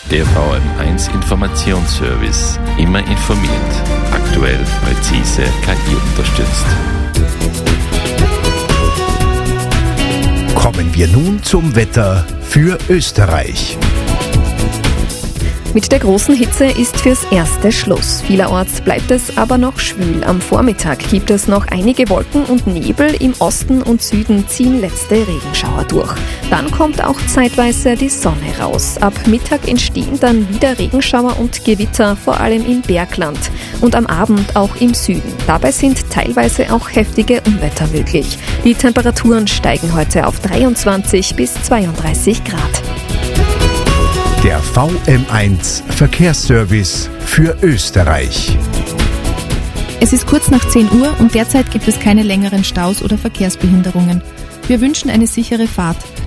Der VM1 Informationsservice. Immer informiert. Aktuell, präzise, KI unterstützt. Kommen wir nun zum Wetter für Österreich. Mit der großen Hitze ist fürs Erste Schluss. Vielerorts bleibt es aber noch schwül. Am Vormittag gibt es noch einige Wolken und Nebel. Im Osten und Süden ziehen letzte Regenschauer durch. Dann kommt auch zeitweise die Sonne raus. Ab Mittag entstehen dann wieder Regenschauer und Gewitter, vor allem im Bergland. Und am Abend auch im Süden. Dabei sind teilweise auch heftige Unwetter möglich. Die Temperaturen steigen heute auf 23 bis 32 Grad. Der VM1 Verkehrsservice für Österreich. Es ist kurz nach 10 Uhr und derzeit gibt es keine längeren Staus oder Verkehrsbehinderungen. Wir wünschen eine sichere Fahrt.